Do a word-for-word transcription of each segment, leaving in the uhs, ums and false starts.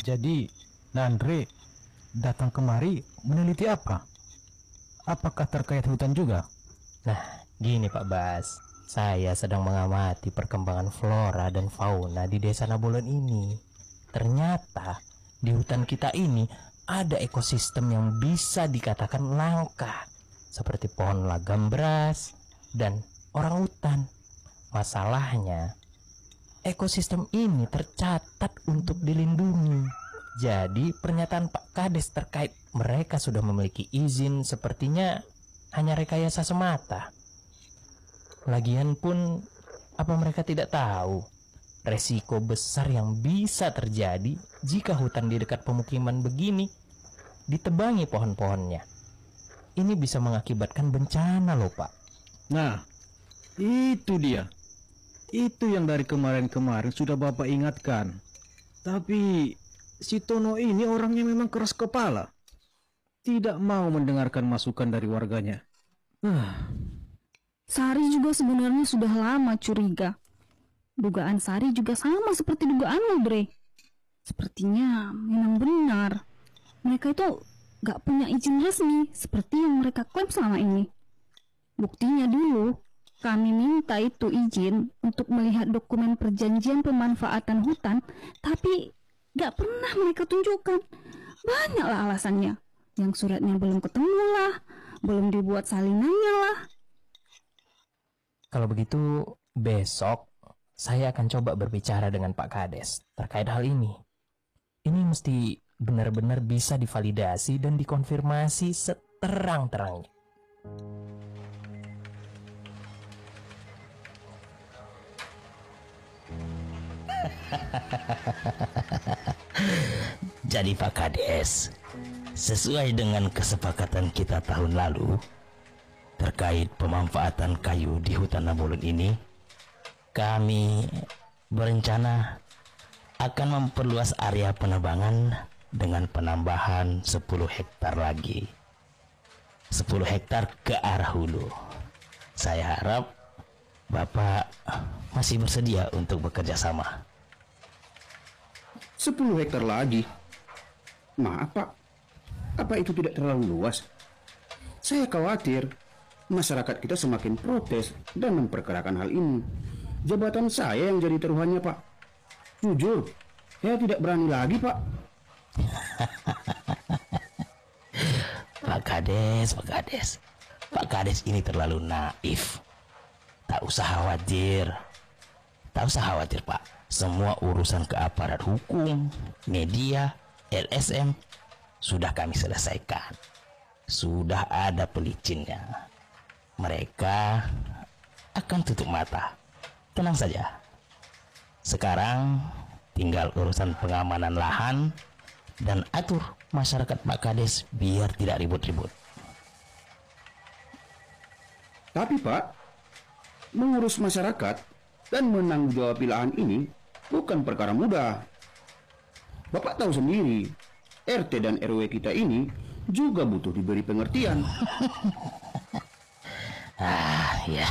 Jadi, Nandre datang kemari meneliti apa? Apakah terkait hutan juga? Nah, gini Pak Bas, saya sedang mengamati perkembangan flora dan fauna di desa Nabolon ini. Ternyata di hutan kita ini ada ekosistem yang bisa dikatakan langka, seperti pohon lagam beras dan orang hutan. Masalahnya, ekosistem ini tercatat untuk dilindungi. Jadi pernyataan Pak Kades terkait mereka sudah memiliki izin sepertinya hanya rekayasa semata. Lagian pun, apa mereka tidak tahu resiko besar yang bisa terjadi jika hutan di dekat pemukiman begini ditebangi pohon-pohonnya? Ini bisa mengakibatkan bencana loh Pak. Nah, itu dia. Itu yang dari kemarin-kemarin sudah Bapak ingatkan. Tapi si Tono ini orangnya memang keras kepala. Tidak mau mendengarkan masukan dari warganya. Ah. Sari juga sebenarnya sudah lama curiga. Dugaan Sari juga sama seperti dugaanmu, Bre. Sepertinya memang benar. Mereka itu gak punya izin resmi seperti yang mereka klaim selama ini. Buktinya dulu, kami minta itu izin untuk melihat dokumen perjanjian pemanfaatan hutan, tapi gak pernah mereka tunjukkan. Banyaklah alasannya. Yang suratnya belum ketemu lah, belum dibuat salinannya lah. Kalau begitu, besok saya akan coba berbicara dengan Pak Kades terkait hal ini. Ini mesti benar-benar bisa divalidasi dan dikonfirmasi seterang-terangnya. Jadi Pak Kades, sesuai dengan kesepakatan kita tahun lalu terkait pemanfaatan kayu di hutan Nabolon ini, kami berencana akan memperluas area penebangan dengan penambahan sepuluh hektar lagi. sepuluh hektar ke arah hulu. Saya harap Bapak masih bersedia untuk bekerja sama. sepuluh hektar lagi? Maaf Pak, apa itu tidak terlalu luas? Saya khawatir masyarakat kita semakin protes dan memperkarakan hal ini. Jabatan saya yang jadi taruhannya Pak. Jujur, saya tidak berani lagi Pak. Pak Kades, Pak Kades, Pak Kades ini terlalu naif. Tak usah khawatir, tak usah khawatir Pak. Semua urusan ke aparat hukum, media, L S M sudah kami selesaikan. Sudah ada pelicinnya. Mereka akan tutup mata. Tenang saja. Sekarang tinggal urusan pengamanan lahan dan atur masyarakat Pak Kades biar tidak ribut-ribut. Tapi Pak, mengurus masyarakat dan menanggung lahan ini bukan perkara mudah. Bapak tahu sendiri, R T dan R W kita ini juga butuh diberi pengertian. Ah ya,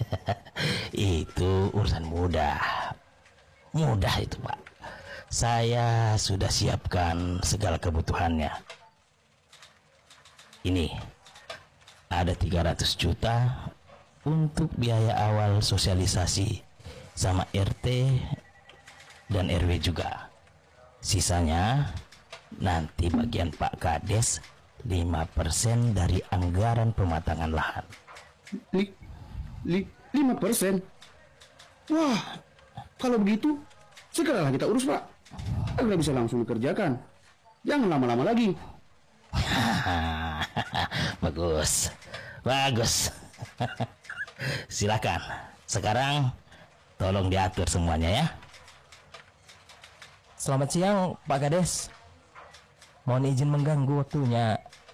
itu urusan mudah. Mudah itu Pak. Saya sudah siapkan segala kebutuhannya. Ini ada tiga ratus juta untuk biaya awal sosialisasi sama R T dan R W juga. Sisanya nanti bagian Pak Kades lima persen dari anggaran pematangan lahan. Li, li, lima persen. Wah, kalau begitu segeralah kita urus Pak, agar bisa langsung dikerjakan. Jangan lama-lama lagi. Bagus, bagus. Silakan. Sekarang tolong diatur semuanya ya. Selamat siang Pak Kades. Mohon izin mengganggu waktunya.